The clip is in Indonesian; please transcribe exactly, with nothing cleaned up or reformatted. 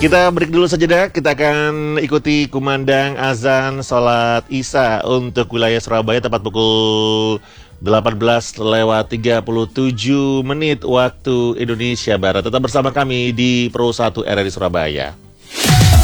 Kita break dulu saja dah. Kita akan ikuti kumandang azan sholat Isya untuk wilayah Surabaya tepat pukul delapan belas lewat tiga puluh tujuh menit waktu Indonesia Barat. Tetap bersama kami di Pro satu R R I Surabaya.